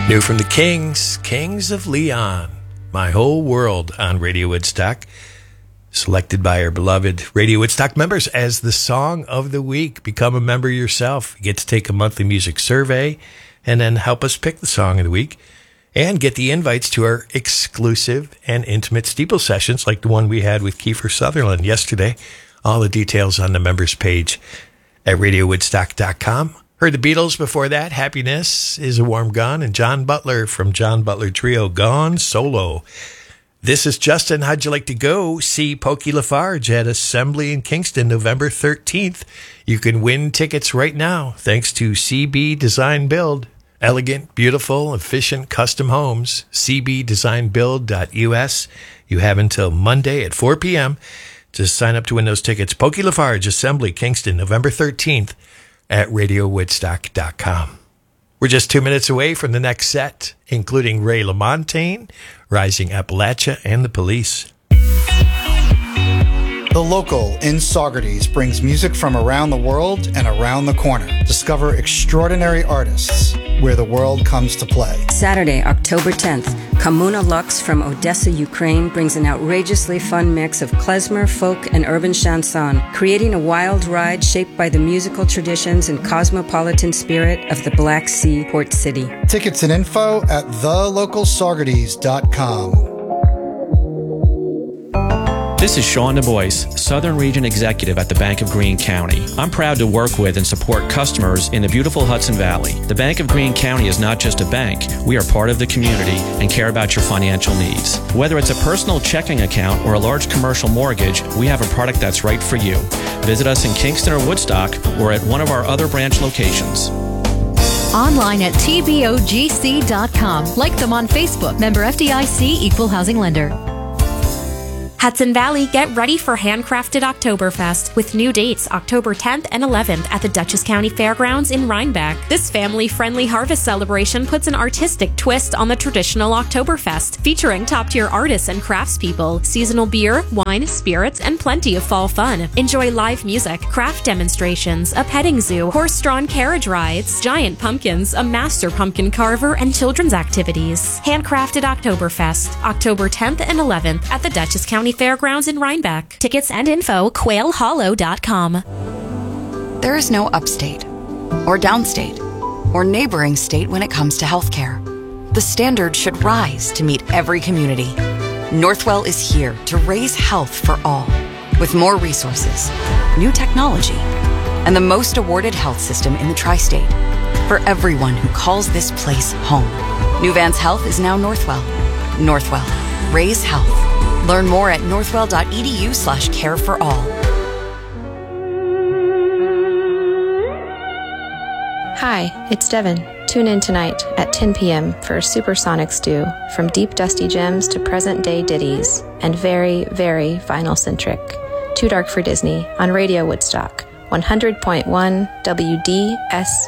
New from the Kings of Leon, My Whole World on Radio Woodstock. Selected by our beloved Radio Woodstock members as the Song of the Week. Become a member yourself. You get to take a monthly music survey and then help us pick the Song of the Week and get the invites to our exclusive and intimate steeple sessions like the one we had with Kiefer Sutherland yesterday. All the details on the members page at radiowoodstock.com. Heard the Beatles before that. Happiness is a Warm Gun. And John Butler from John Butler Trio, Gone Solo. This is Justin. How'd you like to go see Pokey LaFarge at Assembly in Kingston, November 13th? You can win tickets right now thanks to CB Design Build. Elegant, beautiful, efficient custom homes. cbdesignbuild.us. You have until Monday at 4 p.m. to sign up to win those tickets. Pokey LaFarge, Assembly, Kingston, November 13th. At radiowoodstock.com. We're just 2 minutes away from the next set, including Ray LaMontagne, Rising Appalachia, and the Police. The Local in Saugerties brings music from around the world and around the corner. Discover extraordinary artists where the world comes to play. Saturday, October 10th, Komuna Lux from Odessa, Ukraine brings an outrageously fun mix of klezmer, folk, and urban chanson, creating a wild ride shaped by the musical traditions and cosmopolitan spirit of the Black Sea port city. Tickets and info at thelocalsaugerties.com. This is Sean DuBois, Southern Region Executive at the Bank of Greene County. I'm proud to work with and support customers in the beautiful Hudson Valley. The Bank of Greene County is not just a bank. We are part of the community and care about your financial needs. Whether it's a personal checking account or a large commercial mortgage, we have a product that's right for you. Visit us in Kingston or Woodstock or at one of our other branch locations. Online at tbogc.com. Like them on Facebook. Member FDIC, Equal Housing Lender. Hudson Valley, get ready for Handcrafted Oktoberfest with new dates October 10th and 11th at the Dutchess County Fairgrounds in Rhinebeck. This family-friendly harvest celebration puts an artistic twist on the traditional Oktoberfest, featuring top-tier artists and craftspeople, seasonal beer, wine, spirits, and plenty of fall fun. Enjoy live music, craft demonstrations, a petting zoo, horse-drawn carriage rides, giant pumpkins, a master pumpkin carver, and children's activities. Handcrafted Oktoberfest, October 10th and 11th at the Dutchess County Fairgrounds in Rhinebeck. Tickets and info, quailhollow.com. There is no upstate, or downstate, or neighboring state when it comes to healthcare. The standard should rise to meet every community. Northwell is here to raise health for all, with more resources, new technology, and the most awarded health system in the tri-state. For everyone who calls this place home. New Vance Health is now Northwell. Northwell. Raise health. Learn more at northwell.edu/careforall. Hi, it's Devin. Tune in tonight at 10 p.m. for Supersonic Stew, from deep dusty gems to present-day ditties, and very, very vinyl-centric. Too Dark for Disney on Radio Woodstock, 100.1 WDSU.